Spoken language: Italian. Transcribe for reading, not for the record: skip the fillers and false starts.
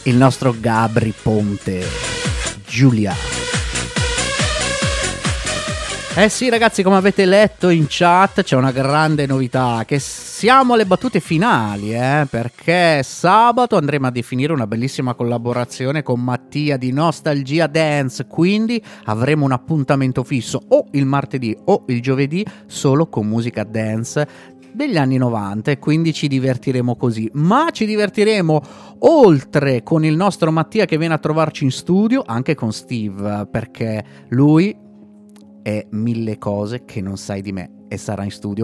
il nostro Gabri Ponte, Giulia. Eh sì ragazzi, come avete letto in chat c'è una grande novità, che siamo alle battute finali, perché sabato andremo a definire una bellissima collaborazione con Mattia di Nostalgia Dance, quindi avremo un appuntamento fisso o il martedì o il giovedì solo con musica dance degli anni 90, e quindi ci divertiremo così, ma ci divertiremo oltre con il nostro Mattia che viene a trovarci in studio anche con Steve, perché lui è mille cose che non sai di me e sarà in studio